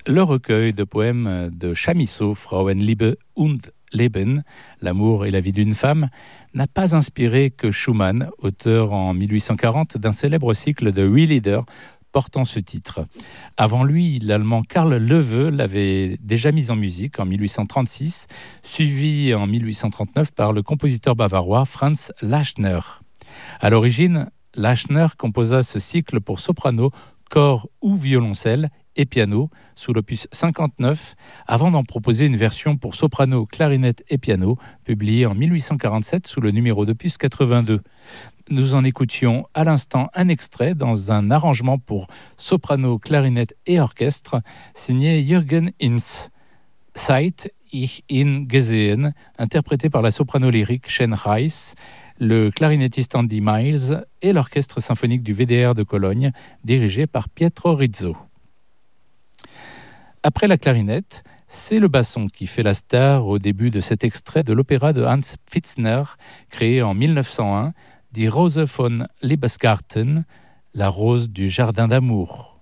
Le recueil de poèmes de Chamisso, Frauenliebe und Leben, l'amour et la vie d'une femme, n'a pas inspiré que Schumann, auteur en 1840 d'un célèbre cycle de 8 lieder portant ce titre. Avant lui, l'allemand Karl Löwe l'avait déjà mis en musique en 1836, suivi en 1839 par le compositeur bavarois Franz Lachner. À l'origine, Lachner composa ce cycle pour soprano, cor ou violoncelle et piano sous l'opus 59, avant d'en proposer une version pour soprano, clarinette et piano, publiée en 1847 sous le numéro d'opus 82. Nous en écoutions à l'instant un extrait dans un arrangement pour soprano, clarinette et orchestre signé Jürgen Hinz. Seit ich ihn gesehen, interprété par la soprano lyrique Shen Reiss, le clarinettiste Andy Miles et l'orchestre symphonique du VDR de Cologne, dirigé par Pietro Rizzo. Après la clarinette, c'est le basson qui fait la star au début de cet extrait de l'opéra de Hans Pfitzner, créé en 1901, Die Rose von Liebesgarten, la rose du jardin d'amour.